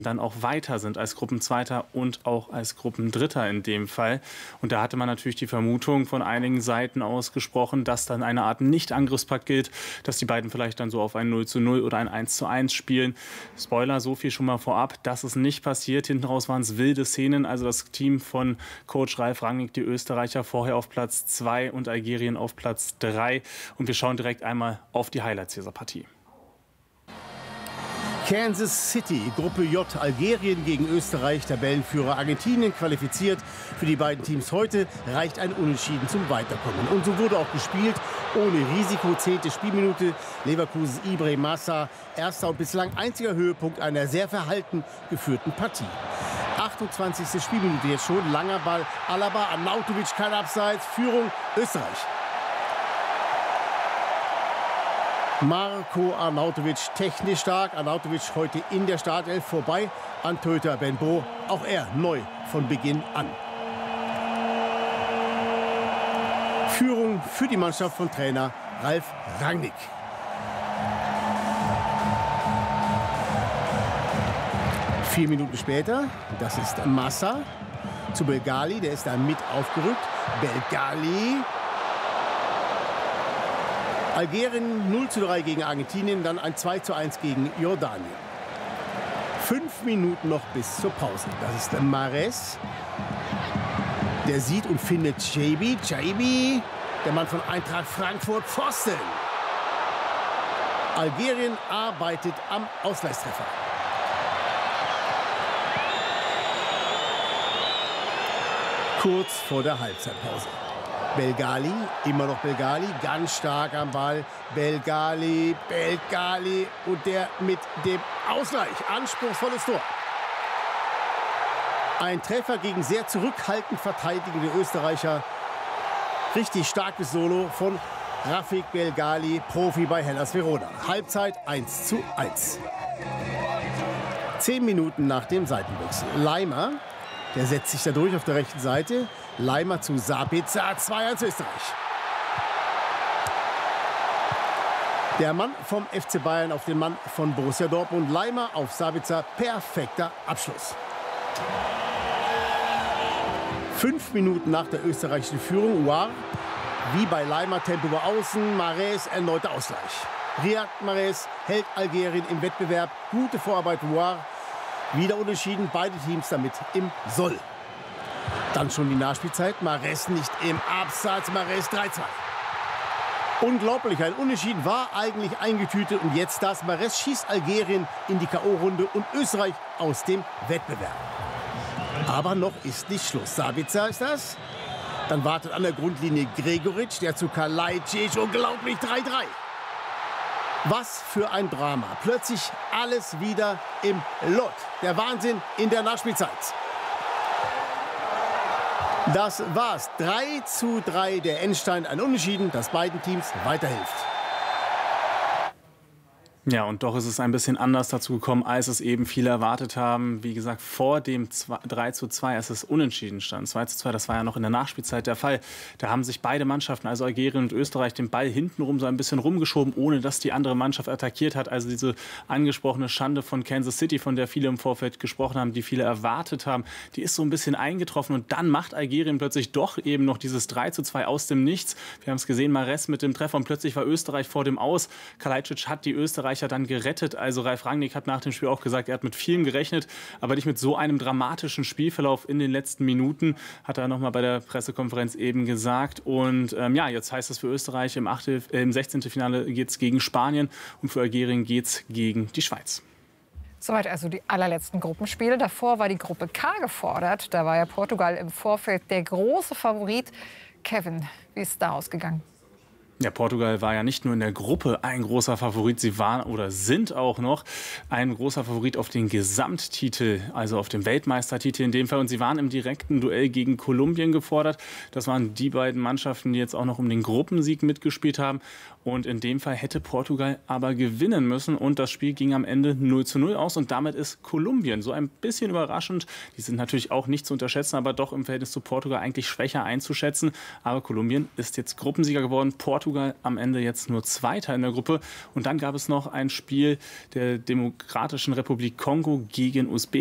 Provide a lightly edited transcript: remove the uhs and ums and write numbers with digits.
dann auch weiter sind als Gruppenzweiter und auch als Gruppendritter in dem Fall. Und da hatte man natürlich die Vermutung von einigen Seiten ausgesprochen, dass dann eine Art Nicht-Angriffspakt gilt, dass die beiden vielleicht dann so auf ein 0:0 oder ein 1:1 spielen. Spoiler, so viel schon mal vorab, das ist nicht passiert. Hinten raus waren es wilde Szenen. Also das Team von Coach Ralf Rangnick, die Österreicher, vorher auf Platz 2 und Algerien auf Platz 3. Und wir schauen direkt einmal auf die Highlights dieser Partie. Kansas City, Gruppe J, Algerien gegen Österreich, Tabellenführer Argentinien qualifiziert. Für die beiden Teams heute reicht ein Unentschieden zum Weiterkommen. Und so wurde auch gespielt, ohne Risiko, 10. Spielminute. Leverkusens Ibrahim Massa, erster und bislang einziger Höhepunkt einer sehr verhalten geführten Partie. 28. Spielminute jetzt schon, langer Ball, Alaba, Arnautovic, kein Abseits, Führung Österreich. Marko Arnautovic technisch stark. Arnautovic heute in der Startelf vorbei an Torhüter Benbo. Auch er neu von Beginn an. Führung für die Mannschaft von Trainer Ralf Rangnick. Vier Minuten später, das ist Massa zu Belgali. Der ist da mit aufgerückt. Belgali. Algerien 0:3 gegen Argentinien, dann ein 2:1 gegen Jordanien. 5 Minuten noch bis zur Pause. Das ist Mahrez. Der sieht und findet Chaibi. Chaibi, der Mann von Eintracht Frankfurt, Pfosten. Algerien arbeitet am Ausgleichstreffer. Kurz vor der Halbzeitpause. Belgali, immer noch Belgali, ganz stark am Ball. Belgali und der mit dem Ausgleich. Anspruchsvolles Tor. Ein Treffer gegen sehr zurückhaltend verteidigende Österreicher. Richtig starkes Solo von Rafik Belgali, Profi bei Hellas Verona. Halbzeit 1:1. 10 Minuten nach dem Seitenwechsel. Leimer, der setzt sich da durch auf der rechten Seite. Leimer zu Sabitzer, 2:1 Österreich. Der Mann vom FC Bayern auf den Mann von Borussia Dortmund. Leimer auf Sabitzer, perfekter Abschluss. 5 Minuten nach der österreichischen Führung. Ouar, wie bei Leimer, Tempo über außen. Mahrez, erneuter Ausgleich. Riyad Mahrez hält Algerien im Wettbewerb. Gute Vorarbeit, Ouar. Wieder unentschieden, beide Teams damit im Soll. Dann schon die Nachspielzeit. Mahrez nicht im Absatz. Mahrez 3:2. Unglaublich, ein Unentschieden war eigentlich eingetütet. Und jetzt das. Mahrez schießt Algerien in die K.O.-Runde und Österreich aus dem Wettbewerb. Aber noch ist nicht Schluss. Sabitzer ist das. Dann wartet an der Grundlinie Gregoritsch, der zu Kalajdzic. Unglaublich, 3:3. Was für ein Drama. Plötzlich alles wieder im Lot. Der Wahnsinn in der Nachspielzeit. Das war's. 3:3 der Endstand. Ein Unentschieden, das beiden Teams weiterhilft. Ja, und doch ist es ein bisschen anders dazu gekommen, als es eben viele erwartet haben. Wie gesagt, vor dem 3:2, als es unentschieden stand, 2:2, das war ja noch in der Nachspielzeit der Fall. Da haben sich beide Mannschaften, also Algerien und Österreich, den Ball hintenrum so ein bisschen rumgeschoben, ohne dass die andere Mannschaft attackiert hat. Also diese angesprochene Schande von Kansas City, von der viele im Vorfeld gesprochen haben, die viele erwartet haben, die ist so ein bisschen eingetroffen. Und dann macht Algerien plötzlich doch eben noch dieses 3:2 aus dem Nichts. Wir haben es gesehen, Mahrez mit dem Treffer und plötzlich war Österreich vor dem Aus. Kalajdzic hat die Österreicher dann gerettet. Also Ralf Rangnick hat nach dem Spiel auch gesagt, er hat mit vielem gerechnet, aber nicht mit so einem dramatischen Spielverlauf in den letzten Minuten, hat er nochmal bei der Pressekonferenz eben gesagt. Und ja, jetzt heißt es für Österreich, im 16. Finale geht es gegen Spanien und für Algerien geht es gegen die Schweiz. Soweit also die allerletzten Gruppenspiele. Davor war die Gruppe K gefordert. Da war ja Portugal im Vorfeld der große Favorit. Kevin, wie ist es da ausgegangen? Ja, Portugal war ja nicht nur in der Gruppe ein großer Favorit, sie waren oder sind auch noch ein großer Favorit auf den Gesamttitel, also auf den Weltmeistertitel in dem Fall. Und sie waren im direkten Duell gegen Kolumbien gefordert. Das waren die beiden Mannschaften, die jetzt auch noch um den Gruppensieg mitgespielt haben. Und in dem Fall hätte Portugal aber gewinnen müssen. Und das Spiel ging am Ende 0:0 aus. Und damit ist Kolumbien so ein bisschen überraschend. Die sind natürlich auch nicht zu unterschätzen, aber doch im Verhältnis zu Portugal eigentlich schwächer einzuschätzen. Aber Kolumbien ist jetzt Gruppensieger geworden. Portugal Portugal am Ende jetzt nur Zweiter in der Gruppe. Und dann gab es noch ein Spiel der Demokratischen Republik Kongo gegen Usbekistan.